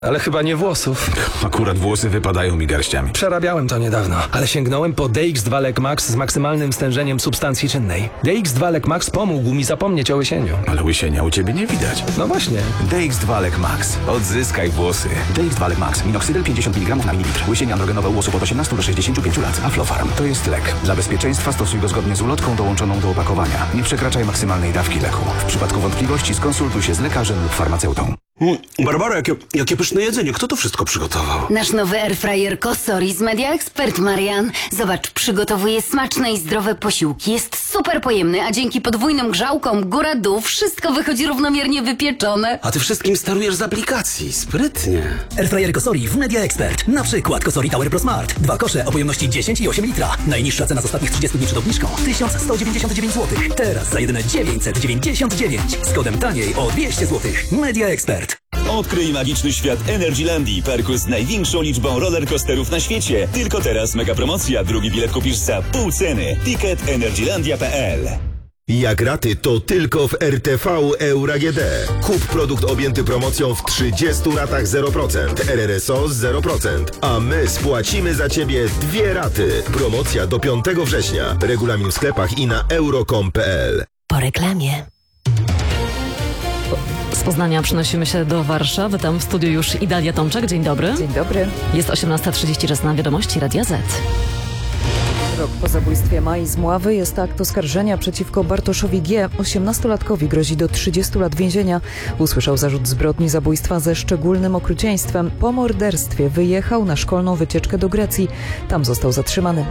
Ale chyba nie włosów. Akurat włosy wypadają mi garściami. Przerabiałem to niedawno, ale sięgnąłem po DX2 Lec Max z maksymalnym stężeniem substancji czynnej. DX2 Lec Max pomógł mi zapomnieć o łysieniu. Ale łysienia u ciebie nie widać. No właśnie. DX2 Lec Max. Odzyskaj włosy. DX2 Lec Max. Minoxidil 50 mg na mililitr. Łysienie androgenowe u osób od 18 do 65 lat. Aflofarm. To jest lek. Dla bezpieczeństwa stosuj go zgodnie z ulotką dołączoną do opakowania. Nie przekraczaj maksymalnej dawki leku. W przypadku wątpliwości skonsultuj się z lekarzem lub farmaceutą. Barbara, jakie pyszne jedzenie. Kto to wszystko przygotował? Nasz nowy airfryer Kosori z Media Expert, Marian. Zobacz, przygotowuje smaczne i zdrowe posiłki. Jest super pojemny, a dzięki podwójnym grzałkom góra-dół wszystko wychodzi równomiernie wypieczone. A ty wszystkim sterujesz z aplikacji. Sprytnie. Airfryer Kosori w Media Expert. Na przykład Kosori Tower Pro Smart. 2 kosze o pojemności 10 i 8 litra. Najniższa cena z ostatnich 30 dni przed obniżką 1199 zł. Teraz za jedyne 999. Z kodem taniej o 200 zł. Media Expert. Odkryj magiczny świat Energylandii, parku z największą liczbą rollercoasterów na świecie. Tylko teraz mega promocja. Drugi bilet kupisz za pół ceny. Ticket energylandia.pl. Jak raty, to tylko w RTV Euro AGD. Kup produkt objęty promocją w 30 ratach 0%, RRSO 0%, a my spłacimy za Ciebie 2 raty. Promocja do 5 września. Regulamin w sklepach i na euro.com.pl. Po reklamie. Z Poznania przenosimy się do Warszawy. Tam w studiu już Idalia Tomczak. Dzień dobry. Dzień dobry. Jest 18:30, czas na wiadomości Radia Z. Rok po zabójstwie Mai z Mławy jest akt oskarżenia przeciwko Bartoszowi G. 18-latkowi grozi do 30 lat więzienia. Usłyszał zarzut zbrodni zabójstwa ze szczególnym okrucieństwem. Po morderstwie wyjechał na szkolną wycieczkę do Grecji. Tam został zatrzymany.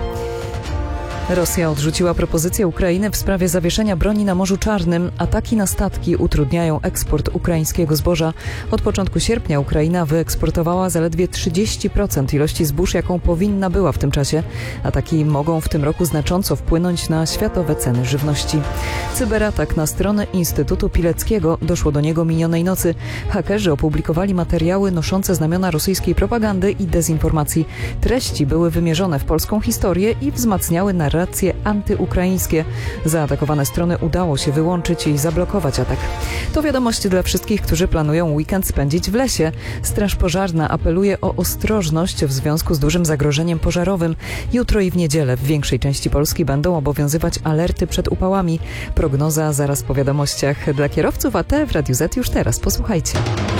Rosja odrzuciła propozycję Ukrainy w sprawie zawieszenia broni na Morzu Czarnym. Ataki na statki utrudniają eksport ukraińskiego zboża. Od początku sierpnia Ukraina wyeksportowała zaledwie 30% ilości zbóż, jaką powinna była w tym czasie. Ataki mogą w tym roku znacząco wpłynąć na światowe ceny żywności. Cyberatak na stronę Instytutu Pileckiego. Doszło do niego minionej nocy. Hakerzy opublikowali materiały noszące znamiona rosyjskiej propagandy i dezinformacji. Treści były wymierzone w polską historię i wzmacniały narrację antyukraińskie. Zaatakowane strony udało się wyłączyć i zablokować atak. To wiadomość dla wszystkich, którzy planują weekend spędzić w lesie. Straż Pożarna apeluje o ostrożność w związku z dużym zagrożeniem pożarowym. Jutro i w niedzielę w większej części Polski będą obowiązywać alerty przed upałami. Prognoza zaraz po wiadomościach dla kierowców, a te w Radiu Z już teraz. Posłuchajcie.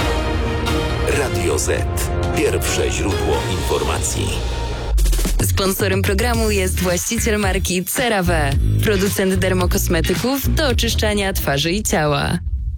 Radio Z. Pierwsze źródło informacji. Sponsorem programu jest właściciel marki CeraVe, producent dermokosmetyków do oczyszczania twarzy i ciała.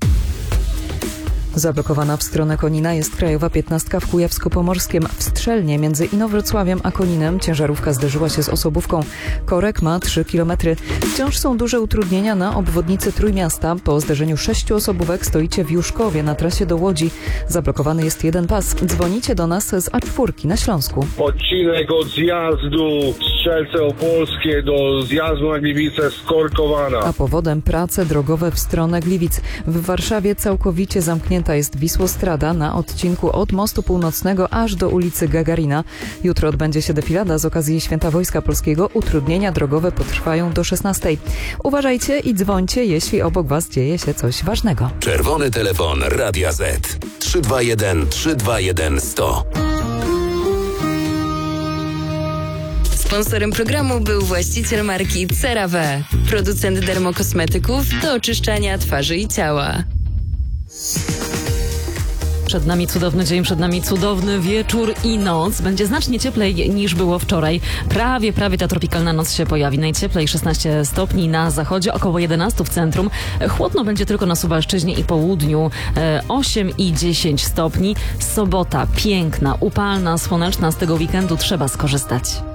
Zablokowana w stronę Konina jest krajowa 15 w Kujawsko-Pomorskiem. W Strzelnie między Inowrocławiem a Koninem ciężarówka zderzyła się z osobówką. Korek ma 3 km. Wciąż są duże utrudnienia na obwodnicy Trójmiasta. Po zderzeniu 6 osobówek stoicie w Juszkowie na trasie do Łodzi. Zablokowany jest jeden pas. Dzwonicie do nas z A4 na Śląsku. Odcinek od zjazdu Strzelce Opolskie do zjazdu na Gliwice skorkowana. A powodem prace drogowe w stronę Gliwic. W Warszawie całkowicie zamknięta jest Wisłostrada na odcinku od Mostu Północnego aż do ulicy Gagarina. Jutro odbędzie się defilada z okazji Święta Wojska Polskiego. Utrudnienia drogowe potrwają do 16:00. Uważajcie i dzwońcie, jeśli obok Was dzieje się coś ważnego. Czerwony telefon Radia Z. 321 321 100. Sponsorem programu był właściciel marki CeraVe, producent dermokosmetyków do oczyszczania twarzy i ciała. Przed nami cudowny dzień, przed nami cudowny wieczór i noc. Będzie znacznie cieplej niż było wczoraj. Prawie ta tropikalna noc się pojawi. Najcieplej 16 stopni na zachodzie, około 11 w centrum. Chłodno będzie tylko na Suwalszczyźnie i południu. 8 i 10 stopni. Sobota piękna, upalna, słoneczna. Z tego weekendu trzeba skorzystać.